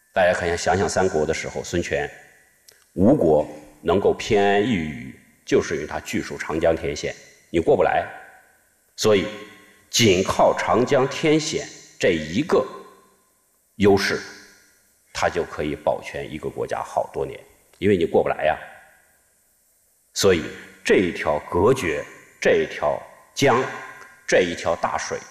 大家可以想想三国的时候，孙权吴国能够偏安一隅，就是因为他据守长江天险，你过不来。所以仅靠长江天险这一个优势，它就可以保全一个国家好多年，因为你过不来呀。所以这一条隔绝，这一条江，这一条大水，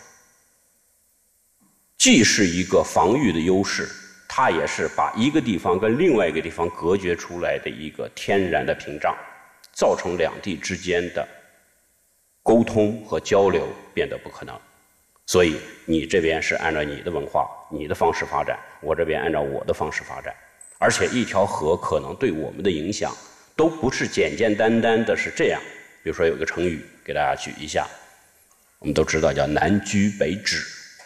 既是一个防御的优势，它也是把一个地方跟另外一个地方隔绝出来的一个天然的屏障，造成两地之间的沟通和交流变得不可能。所以你这边是按照你的文化、你的方式发展，我这边按照我的方式发展，而且一条河可能对我们的影响都不是简简单单的是这样。比如说有个成语给大家举一下，我们都知道叫南橘北枳。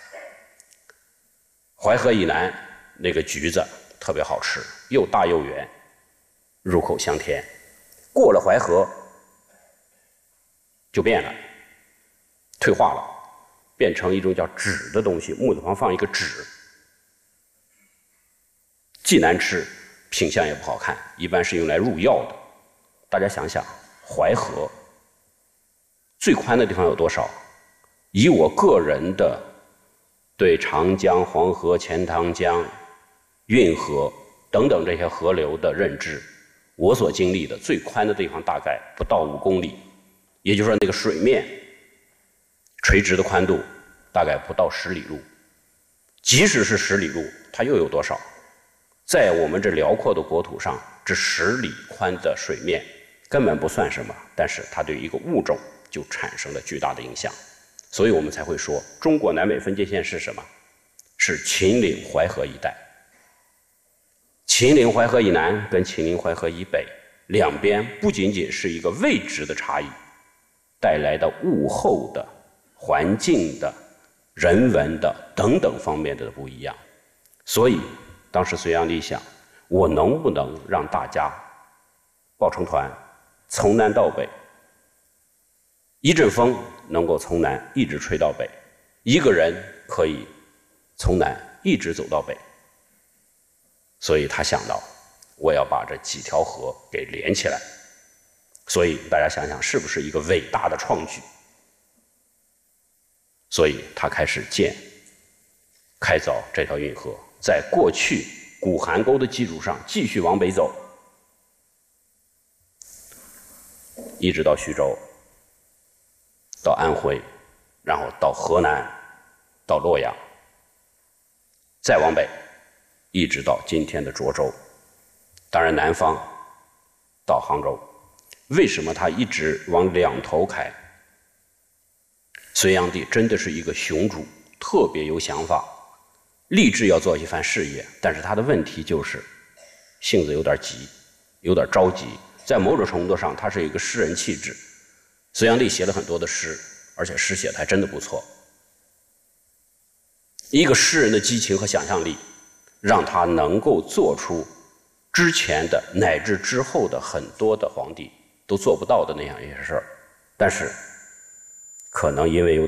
淮河以南那个橘子特别好吃，又大又圆，入口香甜。过了淮河就变了，退化了，变成一种叫枳的东西，木字旁放一个枳，既难吃，品相也不好看，一般是用来入药的。大家想想，淮河最宽的地方有多少？以我个人的对长江、黄河、钱塘江、运河等等这些河流的认知，我所经历的最宽的地方大概不到5公里，也就是说那个水面垂直的宽度大概不到10里路。即使是10里路，它又有多少？在我们这辽阔的国土上，这10里宽的水面根本不算什么，但是它对一个物种就产生了巨大的影响。所以我们才会说，中国南北分界线是什么？是秦岭淮河一带。秦岭淮河以南跟秦岭淮河以北两边不仅仅是一个位置的差异，带来的物候的、环境的、人文的等等方面的不一样。所以当时隋炀帝想，我能不能让大家抱成团，从南到北，一阵风能够从南一直吹到北，一个人可以从南一直走到北。所以他想到，我要把这几条河给连起来。所以大家想想，是不是一个伟大的创举？所以他开始开凿这条运河，在过去古邗沟的基础上继续往北走，一直到徐州，到安徽，然后到河南，到洛阳，再往北一直到今天的涿州，当然南方到杭州。为什么他一直往两头开？隋炀帝真的是一个雄主，特别有想法，立志要做一番事业，但是他的问题就是性子有点急，有点着急。在某种程度上，他是有一个诗人气质。隋炀帝写了很多的诗，而且诗写的还真的不错。一个诗人的激情和想象力，让他能够做出之前的乃至之后的很多的皇帝都做不到的那样一些事儿。但是可能因为有